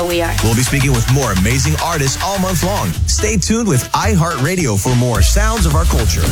how we are. We'll be speaking with more amazing artists all month long. Stay tuned with iHeartRadio for more sounds of our culture.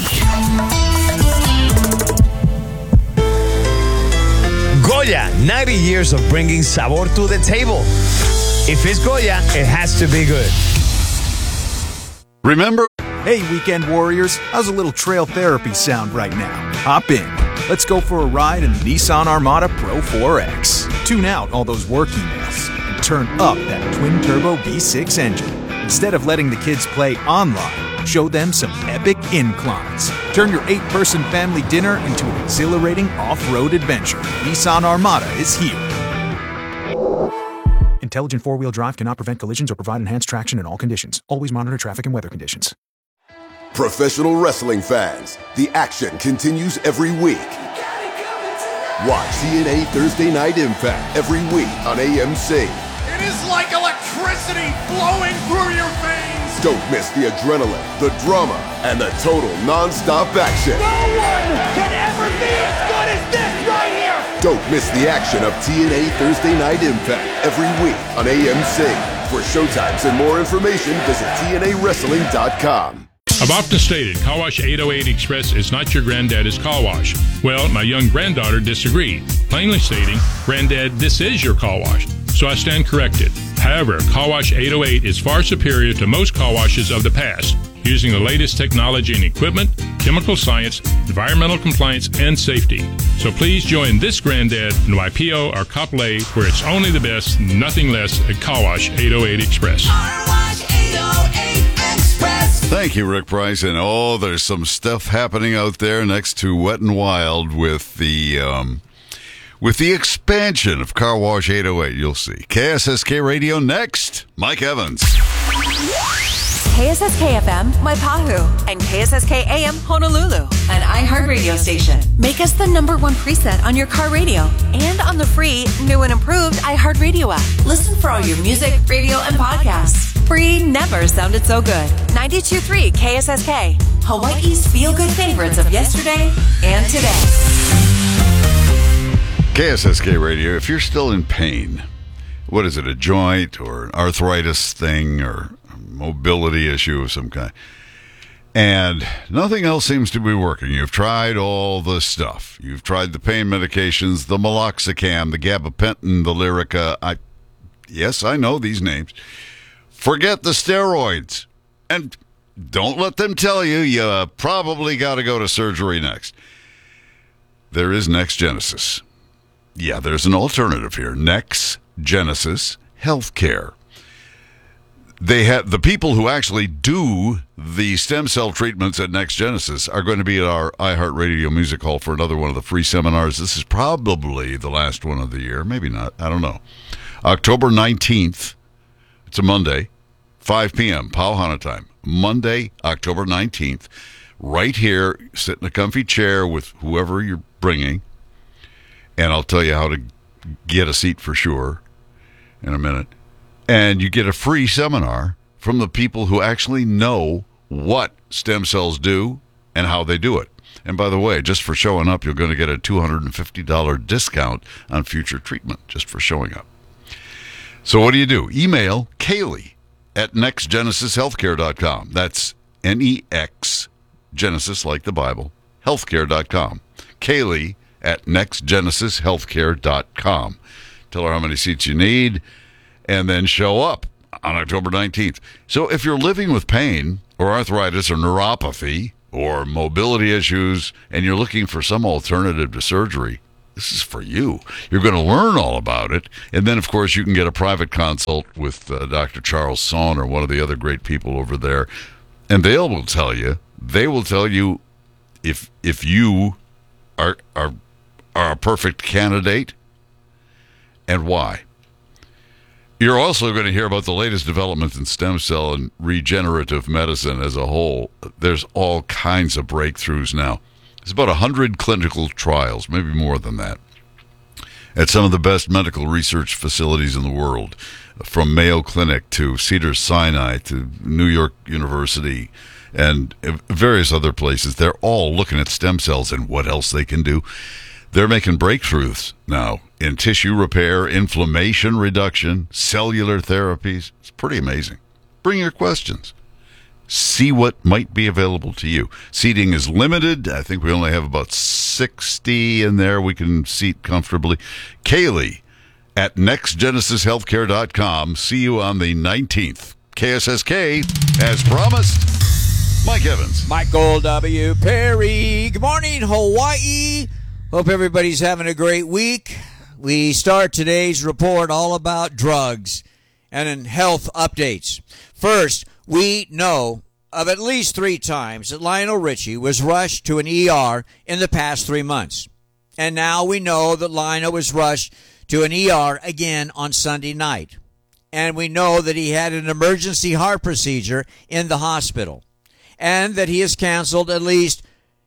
Goya, 90 years of bringing sabor to the table. If it's Goya, it has to be good. Remember? Hey, weekend warriors, how's a little trail therapy sound right now? Hop in. Let's go for a ride in the Nissan Armada Pro 4X. Tune out all those work emails and turn up that twin-turbo V6 engine. Instead of letting the kids play online, show them some epic inclines. Turn your 8-person family dinner into an exhilarating off-road adventure. Nissan Armada is here. Intelligent four-wheel drive cannot prevent collisions or provide enhanced traction in all conditions. Always monitor traffic and weather conditions. Professional wrestling fans, the action continues every week. Watch TNA Thursday Night Impact every week on AMC. It is like electricity flowing through your veins. Don't miss the adrenaline, the drama, and the total non-stop action. No one can ever be as good as this right here. Don't miss the action of TNA Thursday Night Impact every week on AMC. For showtimes and more information, visit TNAWrestling.com. I've often stated Car Wash 808 Express is not your granddaddy's car wash. Well, my young granddaughter disagreed, plainly stating, "Granddad, this is your car wash." So I stand corrected. However, Car Wash 808 is far superior to most car washes of the past, using the latest technology and equipment, chemical science, environmental compliance, and safety. So please join this granddad in YPO or Copley, where it's only the best, nothing less at Car Wash 808 Express. Car Wash 808 Express. Thank you, Rick Price. And there's some stuff happening out there next to Wet and Wild with the expansion of Car Wash 808. You'll see. KSSK Radio next. Mike Evans. KSSK FM, Waipahu, and KSSK AM, Honolulu, an iHeartRadio station. Make us the #1 preset on your car radio and on the free, new and improved iHeartRadio app. Listen for all your music, radio, and podcasts. Free never sounded so good. 92.3 KSSK, Hawaii's feel-good favorites of yesterday and today. KSSK Radio, if you're still in pain, what is it, a joint or an arthritis thing or mobility issue of some kind, and nothing else seems to be working. You've tried all the stuff. You've tried the pain medications, the meloxicam, the gabapentin, the Lyrica. Yes, I know these names. Forget the steroids. And don't let them tell you you probably got to go to surgery next. There is Next Genesis. Yeah, there's an alternative here. Next Genesis Healthcare. They have the people who actually do the stem cell treatments at Next Genesis are going to be at our iHeartRadio Music Hall for another one of the free seminars. This is probably the last one of the year. Maybe not. I don't know. October 19th. It's a Monday, 5 p.m., Pauhana time. Monday, October 19th. Right here, sit in a comfy chair with whoever you're bringing. And I'll tell you how to get a seat for sure in a minute. And you get a free seminar from the people who actually know what stem cells do and how they do it. And by the way, just for showing up, you're going to get a $250 discount on future treatment just for showing up. So what do? Email Kaylee at nextgenesishealthcare.com. That's N-E-X, Genesis like the Bible, healthcare.com. Kaylee at nextgenesishealthcare.com. Tell her how many seats you need, and then show up on October 19th. So if you're living with pain or arthritis or neuropathy or mobility issues and you're looking for some alternative to surgery, this is for you. You're going to learn all about it. And then, of course, you can get a private consult with Dr. Charles Sohn or one of the other great people over there. And they will tell you if you are a perfect candidate and why. You're also going to hear about the latest developments in stem cell and regenerative medicine as a whole. There's all kinds of breakthroughs now. There's about 100 clinical trials, maybe more than that, at some of the best medical research facilities in the world, from Mayo Clinic to Cedars-Sinai to New York University and various other places. They're all looking at stem cells and what else they can do. They're making breakthroughs now in tissue repair, inflammation reduction, cellular therapies. It's pretty amazing. Bring your questions. See what might be available to you. Seating is limited. I think we only have about 60 in there. We can seat comfortably. Kaylee at nextgenesishealthcare.com. See you on the 19th. KSSK, as promised. Mike Evans. Michael W. Perry. Good morning, Hawaii. Hope everybody's having a great week. We start today's report all about drugs and health updates. First, we know of at least 3 times that Lionel Richie was rushed to an ER in the past 3 months. And now we know that Lionel was rushed to an ER again on Sunday night. And we know that he had an emergency heart procedure in the hospital. And that he has canceled at least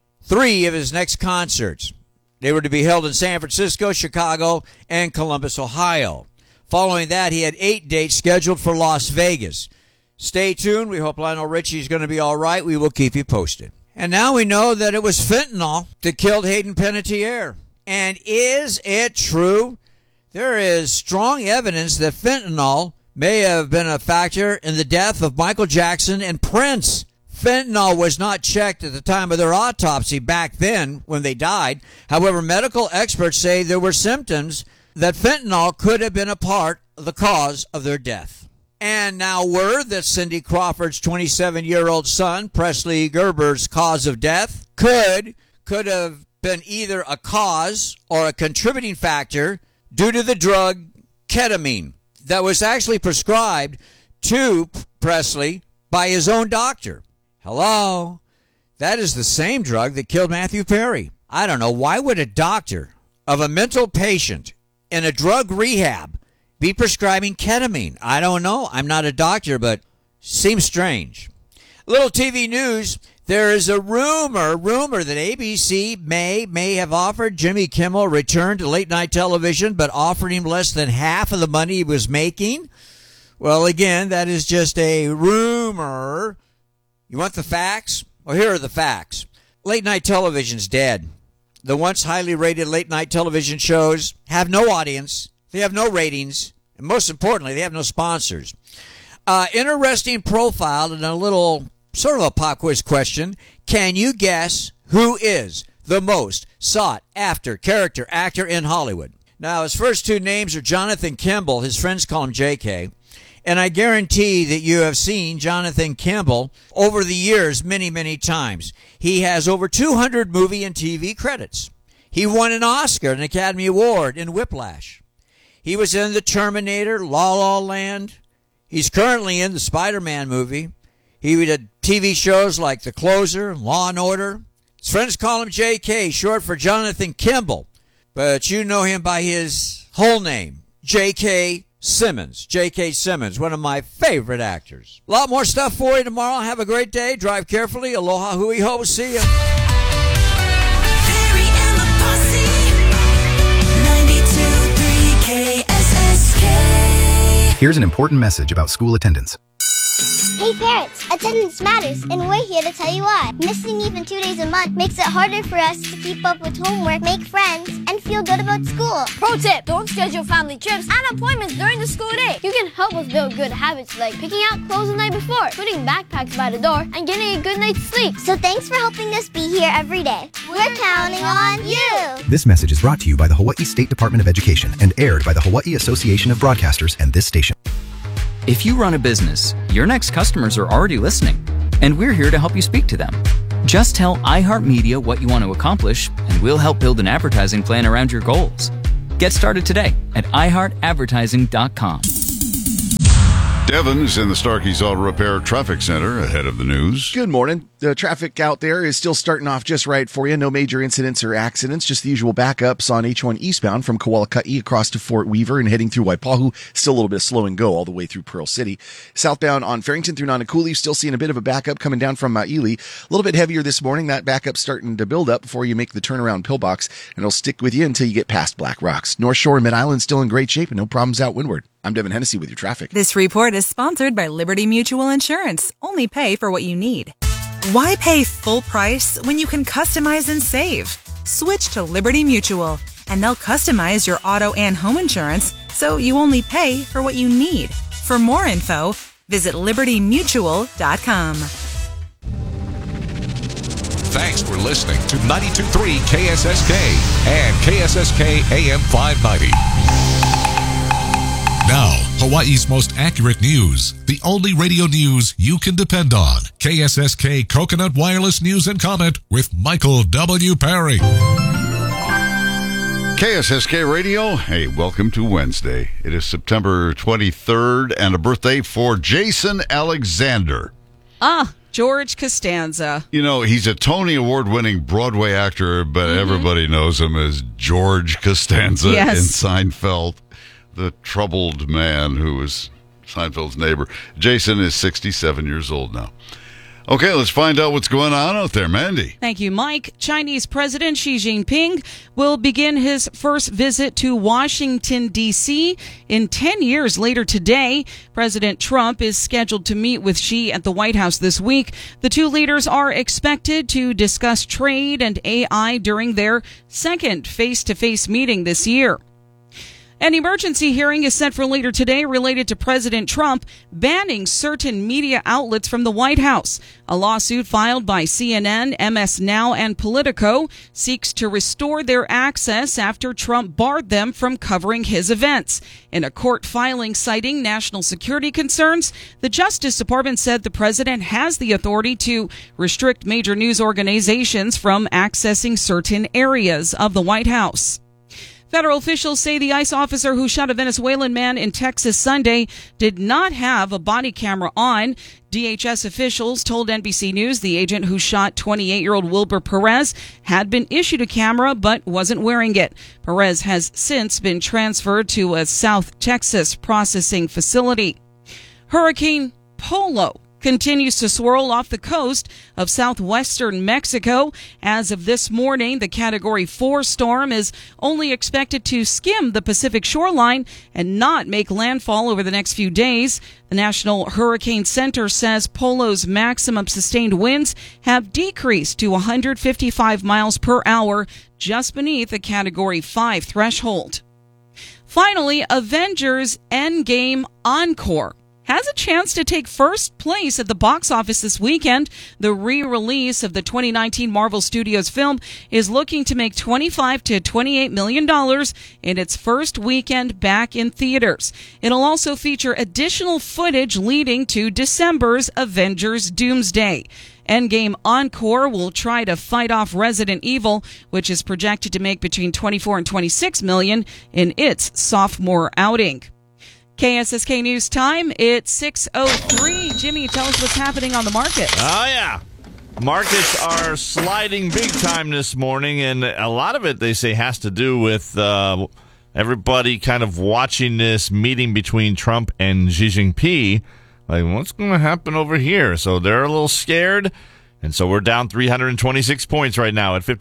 3 of his next concerts. They were to be held in San Francisco, Chicago, and Columbus, Ohio. Following that, he had 8 dates scheduled for Las Vegas. Stay tuned. We hope Lionel Richie is going to be all right. We will keep you posted. And now we know that it was fentanyl that killed Hayden Panettiere. And is it true? There is strong evidence that fentanyl may have been a factor in the death of Michael Jackson and Prince. Fentanyl was not checked at the time of their autopsy back then when they died. However, medical experts say there were symptoms that fentanyl could have been a part of the cause of their death. And now word that Cindy Crawford's 27-year-old son, Presley Gerber's cause of death, could have been either a cause or a contributing factor due to the drug ketamine that was actually prescribed to Presley by his own doctor. Hello? That is the same drug that killed Matthew Perry. I don't know. Why would a doctor of a mental patient in a drug rehab be prescribing ketamine? I don't know. I'm not a doctor, but seems strange. Little TV news. There is a rumor that ABC may have offered Jimmy Kimmel a return to late night television, but offered him less than half of the money he was making. Well, again, that is just a rumor. You want the facts? Well, here are the facts. Late night television's dead. The once highly rated late night television shows have no audience. They have no ratings. And most importantly, they have no sponsors. Interesting profile and a little sort of a pop quiz question. Can you guess who is the most sought after character actor in Hollywood? Now, his first 2 names are Jonathan Kimball. His friends call him JK. And I guarantee that you have seen Jonathan Kimball over the years many, many times. He has over 200 movie and TV credits. He won an Oscar, an Academy Award in Whiplash. He was in The Terminator, La La Land. He's currently in the Spider-Man movie. He did TV shows like The Closer, Law and Order. His friends call him JK, short for Jonathan Kimball. But you know him by his whole name, J.K. Simmons. J.K. Simmons, one of my favorite actors. A lot more stuff for you tomorrow. Have a great day. Drive carefully. Aloha, hui ho. See ya. Perry and the Posse, 92.3 KSSK. Here's an important message about school attendance. Hey parents, attendance matters, and we're here to tell you why. Missing even 2 days a month makes it harder for us to keep up with homework, make friends, and feel good about school. Pro tip, don't schedule family trips and appointments during the school day. You can help us build good habits like picking out clothes the night before, putting backpacks by the door, and getting a good night's sleep. So thanks for helping us be here every day. We're counting on you! This message is brought to you by the Hawaii State Department of Education and aired by the Hawaii Association of Broadcasters and this station. If you run a business, your next customers are already listening, and we're here to help you speak to them. Just tell iHeartMedia what you want to accomplish, and we'll help build an advertising plan around your goals. Get started today at iHeartAdvertising.com. Devon's in the Starkey's Auto Repair Traffic Center ahead of the news. Good morning. The traffic out there is still starting off just right for you. No major incidents or accidents, just the usual backups on H1 eastbound from Kawalaka'i across to Fort Weaver and heading through Waipahu. Still a little bit of slow and go all the way through Pearl City. Southbound on Farrington through Nanakuli, still seeing a bit of a backup coming down from Maili. A little bit heavier this morning. That backup starting to build up before you make the turnaround pillbox, and it'll stick with you until you get past Black Rocks. North Shore and Mid-Island still in great shape and no problems out windward. I'm Devin Hennessy with your traffic. This report is sponsored by Liberty Mutual Insurance. Only pay for what you need. Why pay full price when you can customize and save? Switch to Liberty Mutual. and they'll customize your auto and home insurance so you only pay for what you need. For more info, visit libertymutual.com. Thanks for listening to 92.3 KSSK and KSSK AM 590. Now, Hawaii's most accurate news. The only radio news you can depend on. KSSK Coconut Wireless News and Comment with Michael W. Perry. KSSK Radio, hey, welcome to Wednesday. It is September 23rd and a birthday for Jason Alexander. George Costanza. You know, he's a Tony Award-winning Broadway actor, but everybody knows him as George Costanza in Seinfeld, the troubled man who was Seinfeld's neighbor. Jason is 67 years old now. Okay, let's find out what's going on out there, Mandy. Thank you, Mike. Chinese President Xi Jinping will begin his first visit to Washington, D.C. in 10 years later today. President Trump is scheduled to meet with Xi at the White House this week. The two leaders are expected to discuss trade and AI during their second face-to-face meeting this year. An emergency hearing is set for later today related to President Trump banning certain media outlets from the White House. A lawsuit filed by CNN, MS Now, and Politico seeks to restore their access after Trump barred them from covering his events. In a court filing citing national security concerns, the Justice Department said the president has the authority to restrict major news organizations from accessing certain areas of the White House. Federal officials say the ICE officer who shot a Venezuelan man in Texas Sunday did not have a body camera on. DHS officials told NBC News the agent who shot 28-year-old Wilber Perez had been issued a camera but wasn't wearing it. Perez has since been transferred to a South Texas processing facility. Hurricane Polo continues to swirl off the coast of southwestern Mexico. As of this morning, the Category 4 storm is only expected to skim the Pacific shoreline and not make landfall over the next few days. The National Hurricane Center says Polo's maximum sustained winds have decreased to 155 miles per hour, just beneath the Category 5 threshold. Finally, Avengers Endgame Encore has a chance to take first place at the box office this weekend. The re-release of the 2019 Marvel Studios film is looking to make $25 to $28 million in its first weekend back in theaters. It'll also feature additional footage leading to December's Avengers Doomsday. Endgame Encore will try to fight off Resident Evil, which is projected to make between $24 and $26 million in its sophomore outing. KSSK News Time, it's 6:03. Jimmy, tell us what's happening on the markets. Oh, yeah. Markets are sliding big time this morning, and a lot of it, they say, has to do with everybody kind of watching this meeting between Trump and Xi Jinping. Like, what's going to happen over here? So they're a little scared. And so we're down 326 points right now at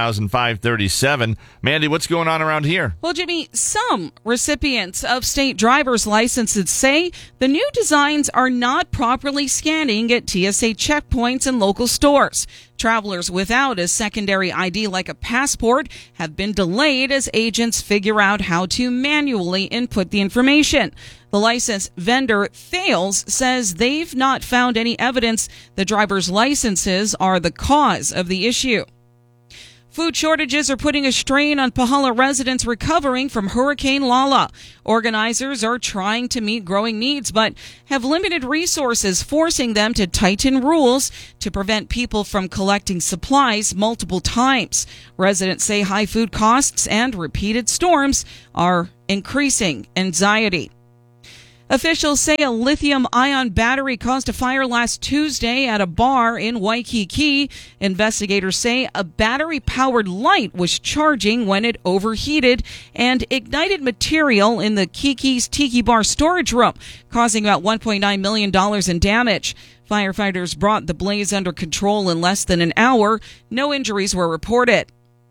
51,537. Mandy, what's going on around here? Well, Jimmy, some recipients of state driver's licenses say the new designs are not properly scanning at TSA checkpoints and local stores. Travelers without a secondary ID like a passport have been delayed as agents figure out how to manually input the information. The license vendor, Thales, says they've not found any evidence the driver's licenses are the cause of the issue. Food shortages are putting a strain on Pahala residents recovering from Hurricane Lala. Organizers are trying to meet growing needs, but have limited resources, forcing them to tighten rules to prevent people from collecting supplies multiple times. Residents say high food costs and repeated storms are increasing anxiety. Officials say a lithium-ion battery caused a fire last Tuesday at a bar in Waikiki. Investigators say a battery-powered light was charging when it overheated and ignited material in the Kiki's Tiki Bar storage room, causing about $1.9 million in damage. Firefighters brought the blaze under control in less than an hour. No injuries were reported.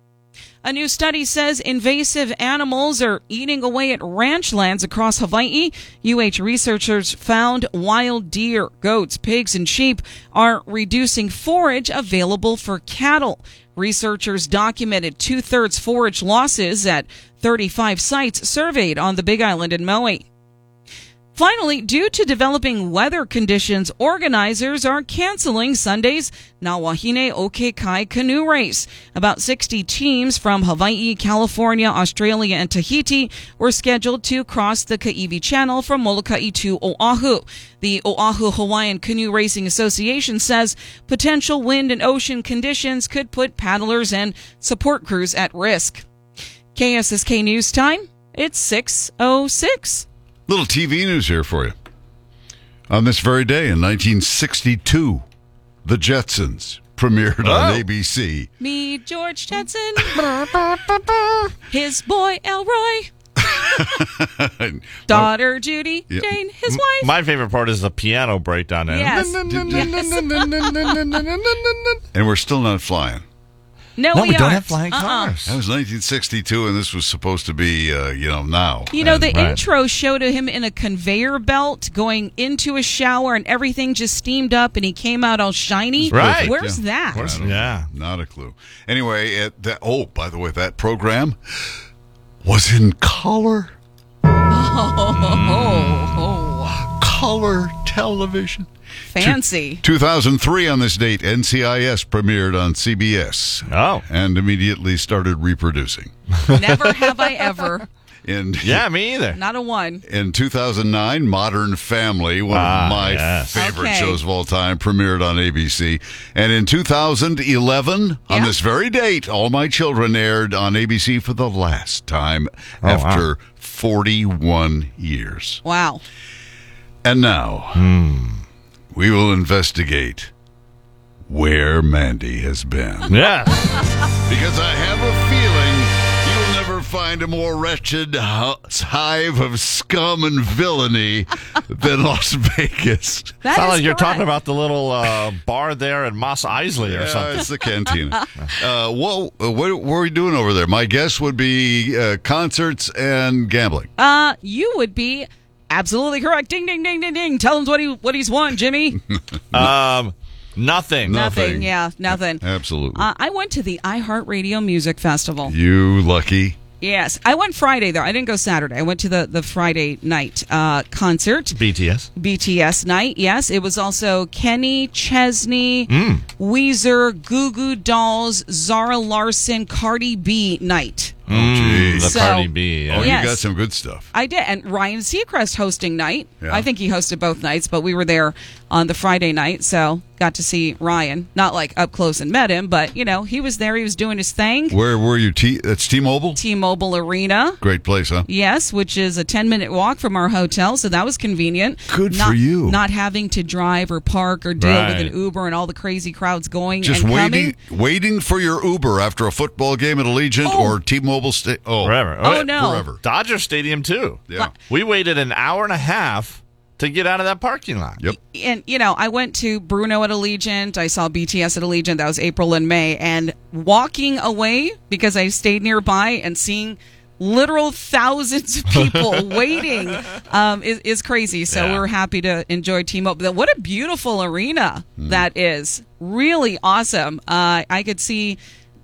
A new study says invasive animals are eating away at ranch lands across Hawaii. UH researchers found wild deer, goats, pigs, and sheep are reducing forage available for cattle. Researchers documented 2/3 forage losses at 35 sites surveyed on the Big Island in Maui. Finally, due to developing weather conditions, organizers are canceling Sunday's Nawahine Okekai canoe race. About 60 teams from Hawaii, California, Australia, and Tahiti were scheduled to cross the Kaiwi Channel from Molokai to Oahu. The Oahu Hawaiian Canoe Racing Association says potential wind and ocean conditions could put paddlers and support crews at risk. KSSK News Time, it's 6:06. Little TV news here for you. On this very day in 1962, The Jetsons premiered on ABC. Meet George Jetson, his boy Elroy, daughter Judy, Yeah. Jane, his wife. My favorite part is the piano breakdown. There. Yes. And we're still not flying. No, we don't aren't. have flying cars. That was 1962, and this was supposed to be, now. You know, And- the intro showed him in a conveyor belt going into a shower, and everything just steamed up, and he came out all shiny. Perfect, Where's yeah. that? I don't know. Not a clue. Anyway, by the way, that program was in color. Color television. Fancy. 2003 on this date, NCIS premiered on CBS. Oh. And immediately started reproducing. Never have I ever. Yeah, me either. Not a one. In 2009, Modern Family, one of my yes. favorite Okay. shows of all time, premiered on ABC. And in 2011, on this very date, All My Children aired on ABC for the last time after 41 years. Wow. And now, we will investigate where Mandy has been. Yes. Because I have a feeling you'll never find a more wretched hive of scum and villainy than Las Vegas. Sounds like you're talking about the little bar there at Mos Eisley or something. It's the cantina. What were we doing over there? My guess would be concerts and gambling. You would be absolutely correct. Ding, ding, ding, ding, ding. Tell him what he's won, Jimmy. Nothing. Nothing. Yeah, nothing. Absolutely. I went to the iHeartRadio Music Festival. You lucky. Yes, I went Friday though. I didn't go Saturday. I went to the Friday night concert. BTS night. Yes, it was also Kenny Chesney, Weezer, Goo Goo Dolls, Zara Larsson, Cardi B night. Oh, geez. The So- Cardi B. Yeah. Oh, Yes. you got some good stuff. I did, and Ryan Seacrest hosting night. Yeah. I think he hosted both nights, but we were there on the Friday night, so got to see Ryan. Not like up close and met him, but he was there. He was doing his thing. Where were you? That's T-Mobile? T-Mobile Arena. Great place, huh? Yes, which is a 10-minute walk from our hotel, so that was convenient. Good for you. Not having to drive or park or deal with Right. an Uber and all the crazy crowds going Just and coming. waiting for your Uber after a football game at Allegiant or T-Mobile. Forever. Oh, no. Forever. Dodger Stadium, too. Yeah. We waited an hour and a half to get out of that parking lot. Yep. And, I went to Bruno at Allegiant. I saw BTS at Allegiant. That was April and May. And walking away, because I stayed nearby and seeing literal thousands of people waiting is crazy. So Yeah. we're happy to enjoy T-Mobile. What a beautiful arena that is. Really awesome. I could see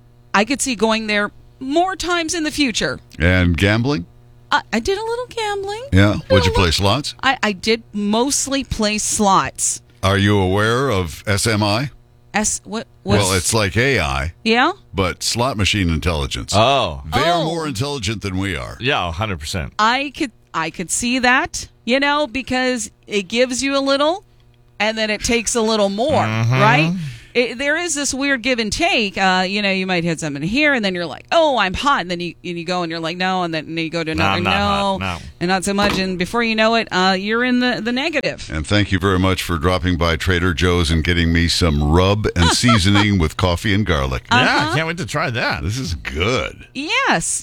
going there more times in the future. And gambling? I did a little gambling. Yeah. Would you play slots? I did mostly play slots. Are you aware of SMI? What? Well, it's like AI, Yeah. but slot machine intelligence. Oh. They are more intelligent than we are. Yeah, 100%. I could see that, because it gives you a little, and then it takes a little more, right? There is this weird give and take. You might hit something here, and then you're like, "Oh, I'm hot," and then you go and you're like, "No," and then you go to another, I'm not hot, no. and not so much, and before you know it, you're in the negative. And thank you very much for dropping by Trader Joe's and getting me some rub and seasoning with coffee and garlic. Yeah, I can't wait to try that. This is good. Yes,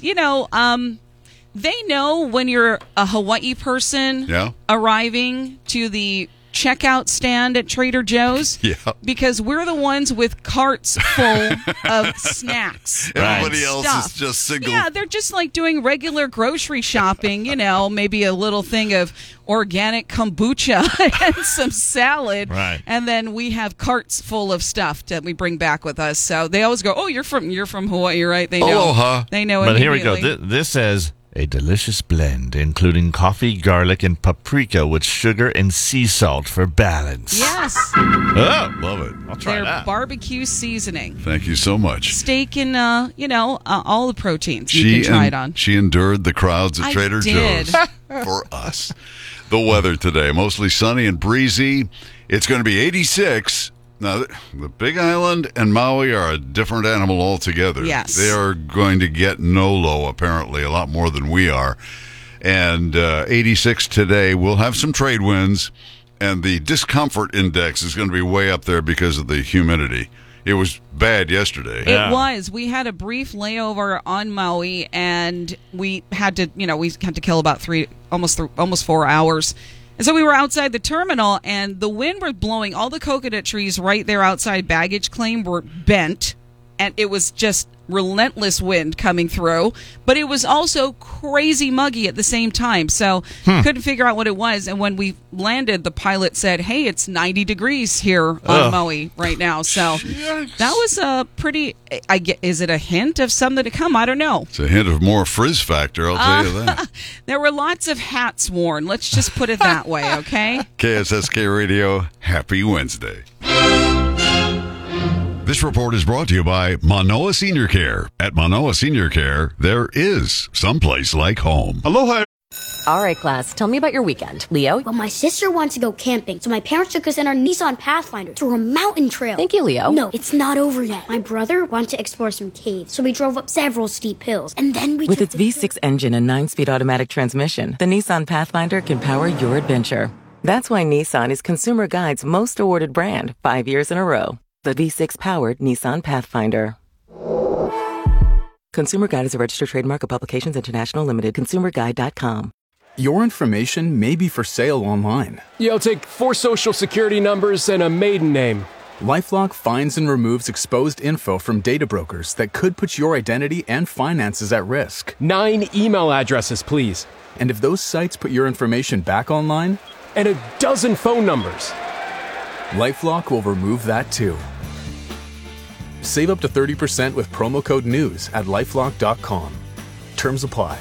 they know when you're a Hawaii person Yeah. arriving to the checkout stand at Trader Joe's. Yeah. Because we're the ones with carts full of snacks. Everybody and else stuff. is just single. Yeah, they're just like doing regular grocery shopping, maybe a little thing of organic kombucha and some salad. Right. And then we have carts full of stuff that we bring back with us. So they always go, "Oh, you're from Hawaii, right?" They know. Aloha. They know But here we immediately. go. This says a delicious blend, including coffee, garlic, and paprika with sugar and sea salt for balance. Yes. Oh, love it. I'll try Their that. barbecue seasoning. Thank you so much. Steak and, all the proteins you can try it on. She endured the crowds at I Trader did. Joe's for us. The weather today, mostly sunny and breezy. It's going to be 86. Now, the Big Island and Maui are a different animal altogether. Yes. They are going to get NOLO, apparently, a lot more than we are. And 86 today. We'll have some trade winds, and the discomfort index is going to be way up there because of the humidity. It was bad yesterday. It was. We had a brief layover on Maui, and we had to kill about almost 4 hours. And so we were outside the terminal, and the wind was blowing. All the coconut trees right there outside baggage claim were bent, and it was just relentless wind coming through. But it was also crazy muggy at the same time, so couldn't figure out what it was. And when we landed, the pilot said, "Hey, it's 90 degrees here on Maui right now." So that was a pretty. Is it a hint of something to come? I don't know. It's a hint of more frizz factor, I'll tell you that. There were lots of hats worn. Let's just put it that way, okay? KSSK Radio, happy Wednesday. This report is brought to you by Manoa Senior Care. At Manoa Senior Care, there is someplace like home. Aloha. All right, class, tell me about your weekend. Leo? Well, my sister wanted to go camping, so my parents took us in our Nissan Pathfinder through a mountain trail. Thank you, Leo. No, it's not over yet. My brother wanted to explore some caves, so we drove up several steep hills, and then we With its V6 engine and 9-speed automatic transmission, the Nissan Pathfinder can power your adventure. That's why Nissan is Consumer Guide's most awarded brand 5 years in a row. The V6-powered Nissan Pathfinder. Consumer Guide is a registered trademark of Publications International Limited. ConsumerGuide.com. Your information may be for sale online. Yeah, I'll take 4 social security numbers and a maiden name. LifeLock finds and removes exposed info from data brokers that could put your identity and finances at risk. 9 email addresses, please. And if those sites put your information back online? And a dozen phone numbers. LifeLock will remove that too. Save up to 30% with promo code NEWS at lifelock.com. Terms apply.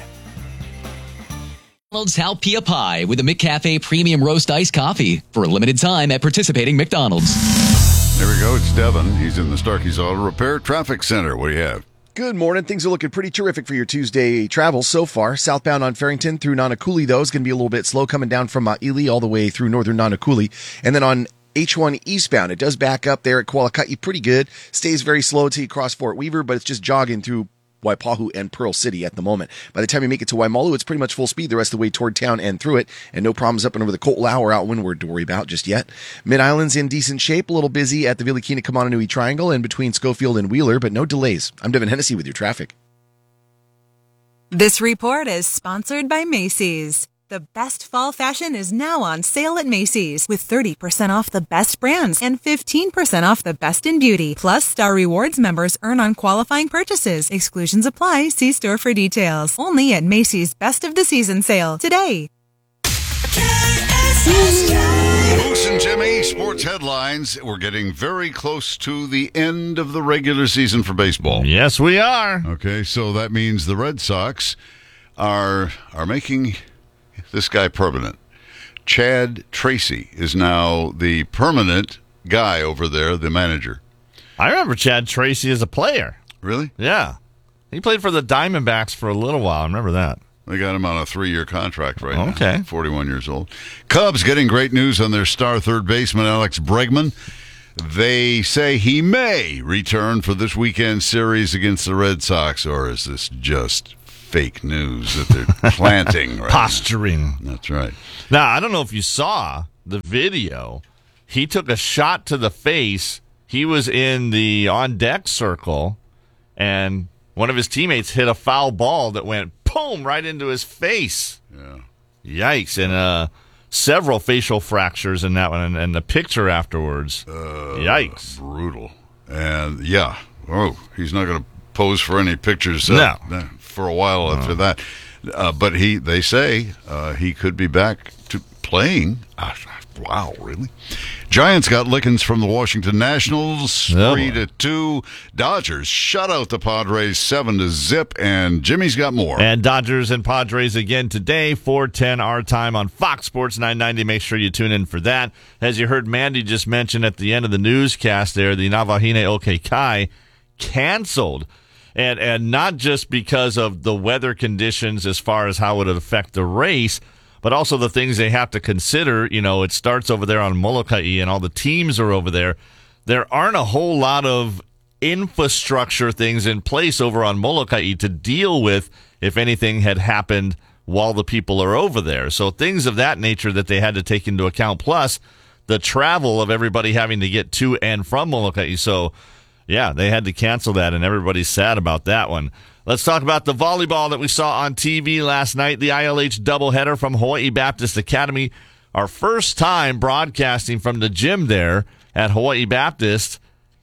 McDonald's Halpia Pie with a McCafe Premium Roast Iced Coffee for a limited time at participating McDonald's. There we go. It's Devin. He's in the Starkey's Auto Repair Traffic Center. What do you have? Good morning. Things are looking pretty terrific for your Tuesday travel so far. Southbound on Farrington through Nanakuli, though, is going to be a little bit slow coming down from Ely all the way through northern Nanakuli. And then on H1 eastbound, it does back up there at Kualaka'i pretty good. Stays very slow until you cross Fort Weaver, but it's just jogging through Waipahu and Pearl City at the moment. By the time you make it to Waimalu, it's pretty much full speed the rest of the way toward town and through it, and no problems up and over the Ko'olau or out windward to worry about just yet. Mid-Island's in decent shape, a little busy at the Vilikina-Kamananui Triangle and between Schofield and Wheeler, but no delays. I'm Devin Hennessy with your traffic. This report is sponsored by Macy's. The best fall fashion is now on sale at Macy's with 30% off the best brands and 15% off the best in beauty. Plus, Star Rewards members earn on qualifying purchases. Exclusions apply. See store for details. Only at Macy's Best of the Season sale today. Moose and Jimmy, sports headlines. We're getting very close to the end of the regular season for baseball. Yes, we are. Okay, so that means the Red Sox are making this guy permanent. Chad Tracy is now the permanent guy over there, the manager. I remember Chad Tracy as a player. Really? Yeah. He played for the Diamondbacks for a little while. I remember that. They got him on a 3-year contract right now. Okay. 41 years old. Cubs getting great news on their star third baseman, Alex Bregman. They say he may return for this weekend series against the Red Sox, or is this just fake news that they're planting right posturing now? That's right. Now, I don't know if you saw the video. He took a shot to the face. He was in the on-deck circle, and one of his teammates hit a foul ball that went boom right into his face. Yeah. Yikes. And several facial fractures in that one, and the picture afterwards, yikes. Brutal. And, he's not going to pose for any pictures for a while after that. But they say he could be back to playing. Wow, really? Giants got lickings from the Washington Nationals, 3-2. Dodgers shut out the Padres 7-0, and Jimmy's got more. And Dodgers and Padres again today, 4:10 our time on Fox Sports 990. Make sure you tune in for that. As you heard Mandy just mention at the end of the newscast there, the Navajene OK Kai canceled. And not just because of the weather conditions as far as how it would affect the race, but also the things they have to consider. It starts over there on Molokai, and all the teams are over there. There aren't a whole lot of infrastructure things in place over on Molokai to deal with if anything had happened while the people are over there. So things of that nature that they had to take into account, plus the travel of everybody having to get to and from Molokai. So, yeah, they had to cancel that, and everybody's sad about that one. Let's talk about the volleyball that we saw on TV last night, the ILH doubleheader from Hawaii Baptist Academy. Our first time broadcasting from the gym there at Hawaii Baptist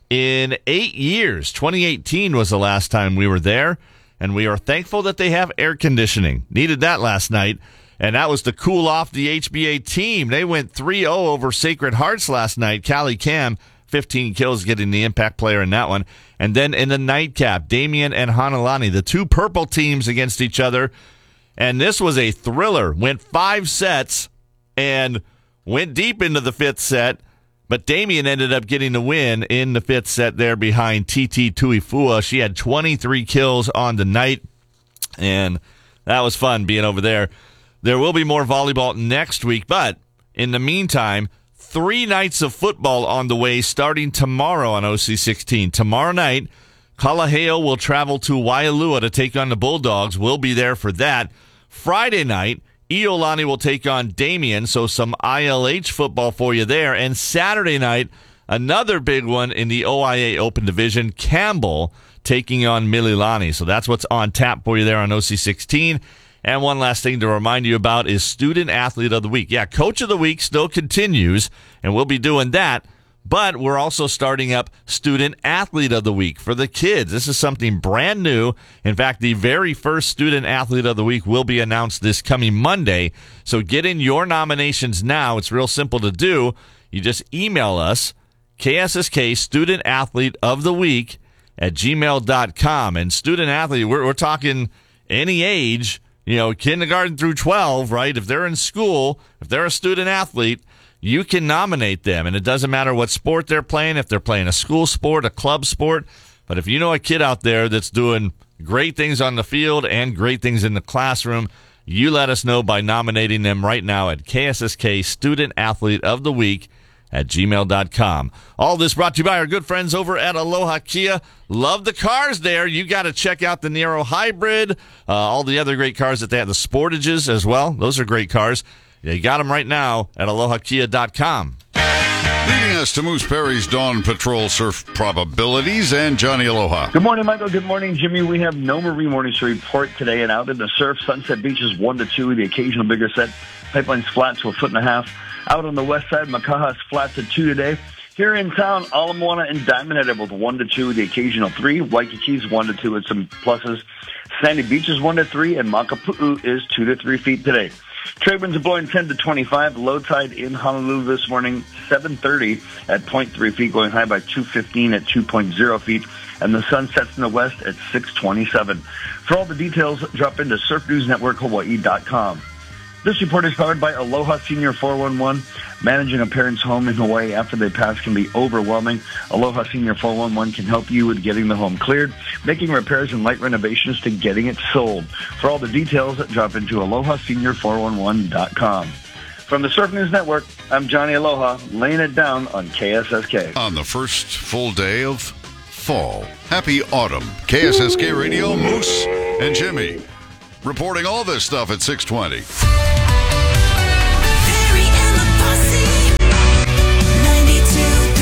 in 8 years. 2018 was the last time we were there, and we are thankful that they have air conditioning. Needed that last night, and that was to cool off the HBA team. They went 3-0 over Sacred Hearts last night. Callie Cam, 15 kills, getting the impact player in that one. And then in the nightcap, Damien and Hanalani, the two purple teams against each other. And this was a thriller. Went 5 sets and went deep into the 5th set. But Damien ended up getting the win in the 5th set there behind TT Tuifua. She had 23 kills on the night. And that was fun being over there. There will be more volleyball next week. But in the meantime, 3 nights of football on the way starting tomorrow on OC16. Tomorrow night, Kalaheo will travel to Waialua to take on the Bulldogs. We'll be there for that. Friday night, Iolani will take on Damien, so some ILH football for you there. And Saturday night, another big one in the OIA Open Division, Campbell taking on Mililani. So that's what's on tap for you there on OC16. And one last thing to remind you about is Student Athlete of the Week. Yeah, Coach of the Week still continues, and we'll be doing that. But we're also starting up Student Athlete of the Week for the kids. This is something brand new. In fact, the very first Student Athlete of the Week will be announced this coming Monday. So get in your nominations now. It's real simple to do. You just email us, KSSK Student Athlete of the Week at gmail.com. And Student Athlete, we're talking any age, kindergarten through 12, right? If they're in school, if they're a student athlete, you can nominate them. And it doesn't matter what sport they're playing, if they're playing a school sport, a club sport. But if you know a kid out there that's doing great things on the field and great things in the classroom, you let us know by nominating them right now at KSSK Student Athlete of the Week at gmail.com. All this brought to you by our good friends over at Aloha Kia. Love the cars there. You got to check out the Nero Hybrid, all the other great cars that they have, the Sportages as well. Those are great cars. You got them right now at alohakia.com. Leading us to Moose Perry's Dawn Patrol surf probabilities and Johnny Aloha. Good morning, Michael. Good morning, Jimmy. We have no marine warnings to report today, and out in the surf, Sunset Beach is 1-2, the occasional bigger set. Pipeline's flat to 1.5 feet. Out on the west side, Makaha's flat to 2 today. Here in town, Ala Moana and Diamond Head are both 1-2, the occasional 3. Waikiki's 1-2 with some pluses. Sandy Beach is 1-3, and Makapu'u is 2 to 3 feet today. Trade winds are blowing 10 to 25. Low tide in Honolulu this morning, 7:30 at 0.3 feet, going high by 2:15 at 2.0 feet. And the sun sets in the west at 6:27. For all the details, drop into surfnewsnetworkhawaii.com. This report is powered by Aloha Senior 411. Managing a parent's home in Hawaii after they pass can be overwhelming. Aloha Senior 411 can help you with getting the home cleared, making repairs and light renovations to getting it sold. For all the details, drop into alohasenior411.com. From the Surf News Network, I'm Johnny Aloha, laying it down on KSSK. On the first full day of fall. Happy autumn. KSSK Radio, Moose and Jimmy. Reporting all this stuff at 6:20.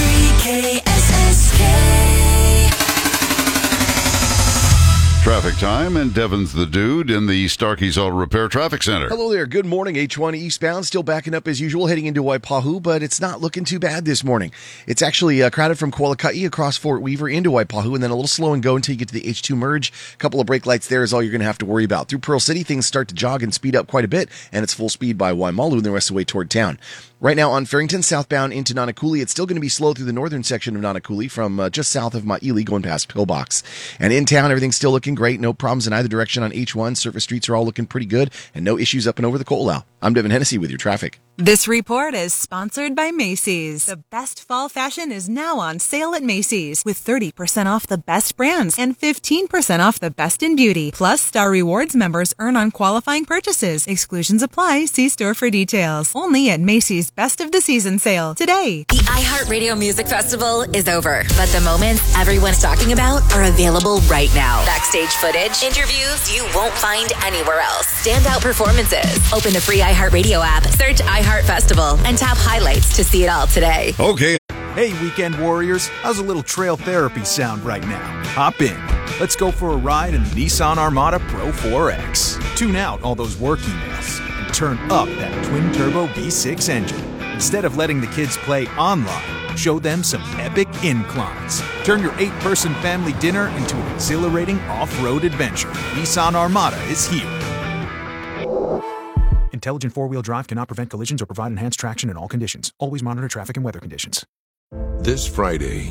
Traffic time. time, and Devin's the dude in the Starkey's Auto Repair Traffic Center. Hello there. Good morning. H1 eastbound, still backing up as usual, heading into Waipahu, but it's not looking too bad this morning. It's actually crowded from Kualaka'i across Fort Weaver into Waipahu, and then a little slow and go until you get to the H2 merge. A couple of brake lights there is all you're going to have to worry about. Through Pearl City, things start to jog and speed up quite a bit, and it's full speed by Waimalu and the rest of the way toward town. Right now on Farrington, southbound into Nanakuli, it's still going to be slow through the northern section of Nanakuli from just south of Ma'ili going past Pillbox. And in town, everything's still looking great. No problems in either direction on H1. Surface streets are all looking pretty good, and no issues up and over the Ko'olau. I'm Devin Hennessy with your traffic. This report is sponsored by Macy's. The best fall fashion is now on sale at Macy's with 30% off the best brands and 15% off the best in beauty. Plus, Star Rewards members earn on qualifying purchases. Exclusions apply. See store for details. Only at Macy's Best of the Season sale today. The iHeartRadio Music Festival is over, but the moments everyone's talking about are available right now. Backstage footage, interviews you won't find anywhere else, standout performances. Open the free iHeartRadio app, search iHeart Festival, and tap highlights to see it all today. Okay. Hey, weekend warriors, how's a little trail therapy sound right now? Hop in. Let's go for a ride in the Nissan Armada Pro 4X. Tune out all those work emails and turn up that twin-turbo V6 engine. Instead of letting the kids play online, show them some epic inclines. Turn your 8-person family dinner into an exhilarating off-road adventure. Nissan Armada is here. Intelligent four-wheel drive cannot prevent collisions or provide enhanced traction in all conditions. Always monitor traffic and weather conditions. This Friday...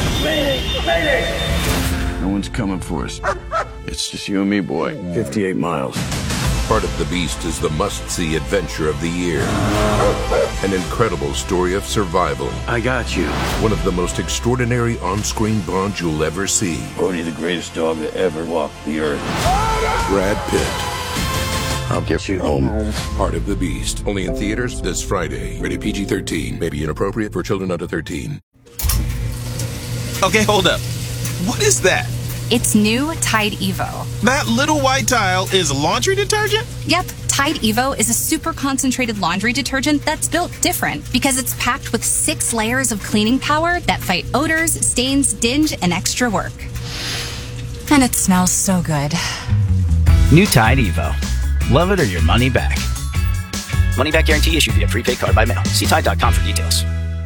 No one's coming for us. It's just you and me, boy. 58 miles. Part of the Beast is the must-see adventure of the year. An incredible story of survival. I got you. One of the most extraordinary on-screen bonds you'll ever see. Bodhi, the greatest dog that ever walked the earth. Brad Pitt. I'll get you home. Part of the Beast. Only in theaters this Friday. Rated PG-13. May be inappropriate for children under 13. Okay, hold up. What is that? It's new Tide Evo. That little white tile is laundry detergent? Yep, Tide Evo is a super concentrated laundry detergent that's built different because it's packed with 6 layers of cleaning power that fight odors, stains, dinge, and extra work. And it smells so good. New Tide Evo. Love it or your money back. Money back guarantee issued via prepaid card by mail. See Tide.com for details.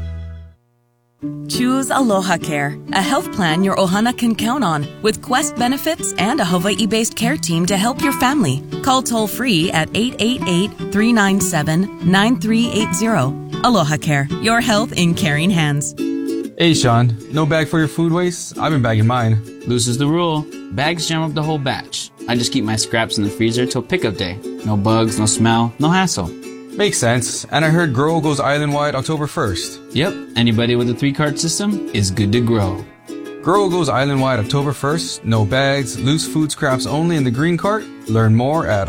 Choose Aloha Care, a health plan your ohana can count on, with Quest benefits and a Hawaii-based care team to help your family. Call toll-free at 888-397-9380. Aloha Care, your health in caring hands. Hey, Sean, no bag for your food waste? I've been bagging mine. Loose is the rule. Bags jam up the whole batch. I just keep my scraps in the freezer till pickup day. No bugs, no smell, no hassle. Makes sense. And I heard Grow goes island-wide October 1st. Yep, anybody with a 3-card system is good to grow. Grow goes island-wide October 1st. No bags, loose food scraps only in the green cart. Learn more at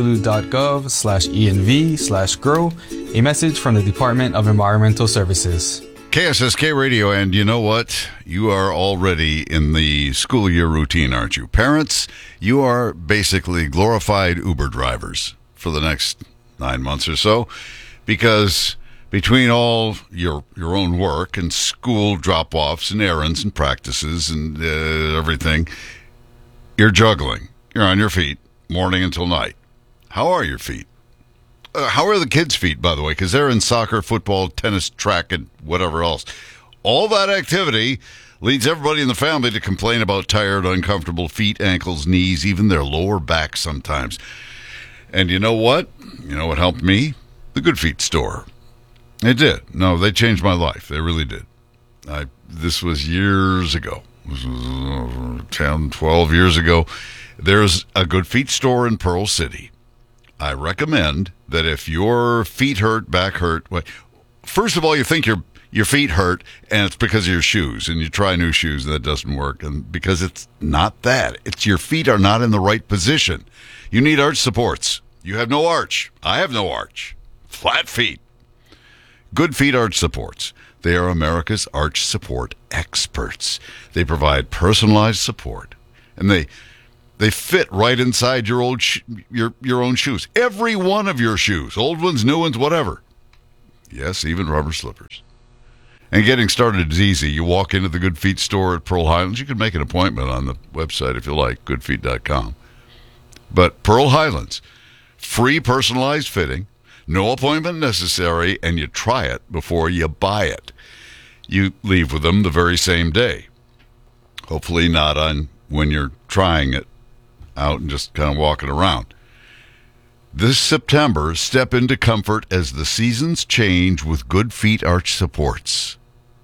honolulu.gov/ENV/grow. A message from the Department of Environmental Services. KSSK Radio, and you know what? You are already in the school year routine, aren't you? Parents, you are basically glorified Uber drivers for the next 9 months or so, because between all your own work and school drop-offs and errands and practices and everything, you're juggling. You're on your feet morning until night. How are your feet? How are the kids' feet, by the way? Because they're in soccer, football, tennis, track, and whatever else. All that activity leads everybody in the family to complain about tired, uncomfortable feet, ankles, knees, even their lower back sometimes. And you know what? You know what helped me? The Good Feet store. It did. No, they changed my life. They really did. This was years ago. This was 10, 12 years ago. There's a Good Feet store in Pearl City. I recommend that if your feet hurt, back hurt, first of all, you think your feet hurt, and it's because of your shoes, and you try new shoes, and that doesn't work, and because it's not that. It's your feet are not in the right position. You need arch supports. You have no arch. I have no arch. Flat feet. Good Feet Arch Supports. They are America's arch support experts. They provide personalized support, and they fit right inside your old your own shoes. Every one of your shoes, old ones, new ones, whatever. Yes, even rubber slippers. And getting started is easy. You walk into the Good Feet store at Pearl Highlands. You can make an appointment on the website if you like, goodfeet.com. But Pearl Highlands, free personalized fitting, no appointment necessary, and you try it before you buy it. You leave with them the very same day. Hopefully not on when you're trying it out and just kind of walking around. This September, step into comfort as the seasons change with Good Feet arch supports.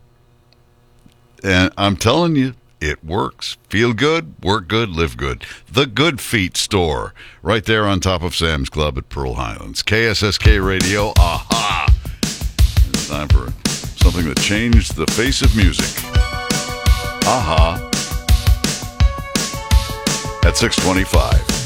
And I'm telling you, it works. Feel good, work good, live good. The Good Feet store, right there on top of Sam's Club at Pearl Highlands. KSSK Radio, aha! It's time for something that changed the face of music. Aha! At 6:25.